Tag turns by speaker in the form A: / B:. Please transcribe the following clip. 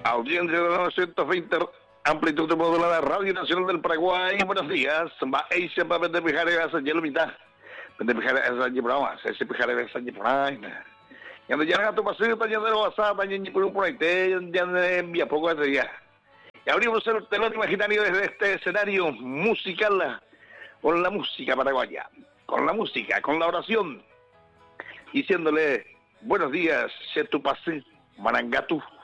A: Audiencia de la 920, amplitud modulada, Radio Nacional del Paraguay. Buenos días. Va a irse para vender pijares a San Yelomita. Vender pijares a San Yelomita. Ese pijares a San Yelomita. Ya no llegan a tu paseo, ya de lo basada, ya ni por un proyecto, ya me envía poco de día. Y abrimos el telón imaginario desde este escenario musical con la música paraguaya, con la música, con la oración, diciéndole buenos días, se tu pase, Marangatu.